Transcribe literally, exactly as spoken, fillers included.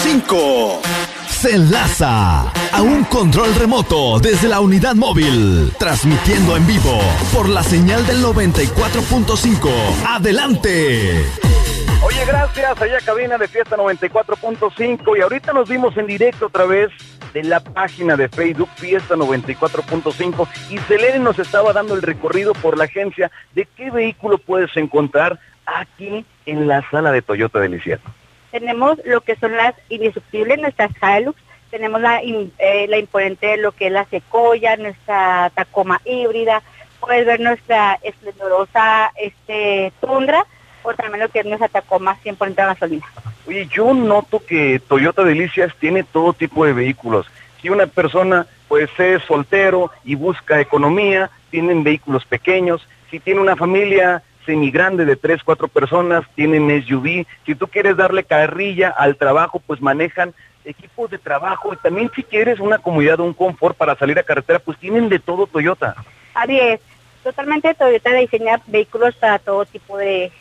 cinco. Se enlaza a un control remoto desde la unidad móvil, transmitiendo en vivo por la señal del noventa y cuatro punto cinco. ¡Adelante! Oye, gracias, allá cabina de Fiesta noventa y cuatro punto cinco, y ahorita nos vimos en directo otra vez de la página de Facebook Fiesta noventa y cuatro punto cinco, y Selene nos estaba dando el recorrido por la agencia de qué vehículo puedes encontrar aquí en la sala de Toyota del Lisiado. Tenemos lo que son las indiscutibles, nuestras Hilux, tenemos la, eh, la imponente, lo que es la Sequoia, nuestra Tacoma híbrida, puedes ver nuestra esplendorosa este, Tundra, o también lo que es nuestra Tacoma cien por ciento de gasolina. Oye, yo noto que Toyota Delicias tiene todo tipo de vehículos. Si una persona pues es soltero y busca economía, tienen vehículos pequeños. Si tiene una familia semigrande de tres, cuatro personas, tienen S U V. Si tú quieres darle carrilla al trabajo, pues manejan equipos de trabajo. Y también si quieres una comodidad o un confort para salir a carretera, pues tienen de todo Toyota. Así es. Totalmente Toyota diseña vehículos para todo tipo de,